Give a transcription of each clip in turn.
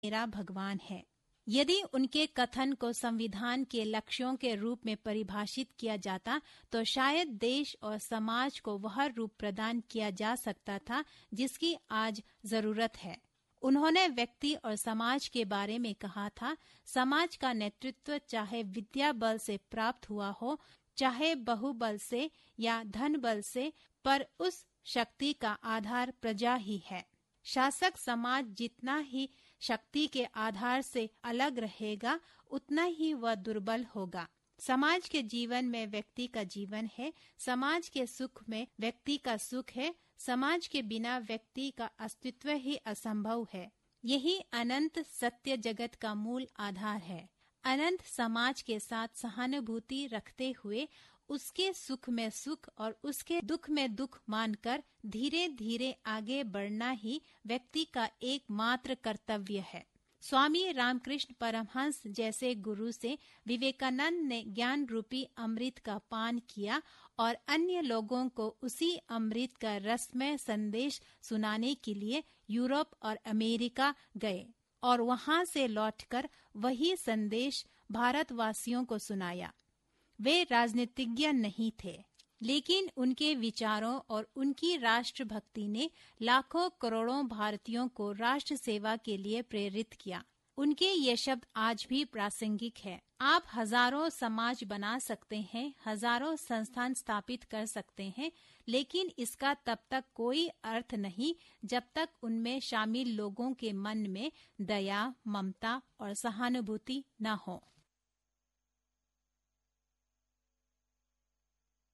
मेरा भगवान है। यदि उनके कथन को संविधान के लक्ष्यों के रूप में परिभाषित किया जाता तो शायद देश और समाज को वह रूप प्रदान किया जा सकता था जिसकी आज जरूरत है। उन्होंने व्यक्ति और समाज के बारे में कहा था, समाज का नेतृत्व चाहे विद्या बल से प्राप्त हुआ हो, चाहे बहुबल से या धन बल से, पर उस शक्ति का आधार प्रजा ही है। शासक समाज जितना ही शक्ति के आधार से अलग रहेगा उतना ही वह दुर्बल होगा। समाज के जीवन में व्यक्ति का जीवन है, समाज के सुख में व्यक्ति का सुख है, समाज के बिना व्यक्ति का अस्तित्व ही असंभव है। यही अनंत सत्य जगत का मूल आधार है। अनंत समाज के साथ सहानुभूति रखते हुए उसके सुख में सुख और उसके दुख में दुख मानकर धीरे धीरे आगे बढ़ना ही व्यक्ति का एकमात्र कर्तव्य है। स्वामी रामकृष्ण परमहंस जैसे गुरु से विवेकानंद ने ज्ञान रूपी अमृत का पान किया और अन्य लोगों को उसी अमृत का रसमय संदेश सुनाने के लिए यूरोप और अमेरिका गए और वहां से लौटकर वही संदेश भारतवासियों को सुनाया। वे राजनीतिज्ञ नहीं थे, लेकिन उनके विचारों और उनकी राष्ट्रभक्ति ने लाखों करोड़ों भारतीयों को राष्ट्र सेवा के लिए प्रेरित किया। उनके ये शब्द आज भी प्रासंगिक है। आप हजारों समाज बना सकते हैं, हजारों संस्थान स्थापित कर सकते हैं, लेकिन इसका तब तक कोई अर्थ नहीं जब तक उनमें शामिल लोगों के मन में दया, ममता और सहानुभूति न हो।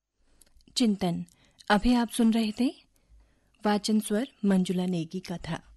चिंतन। अभी आप सुन रहे थे वाचन स्वर मंजुला नेगी का था।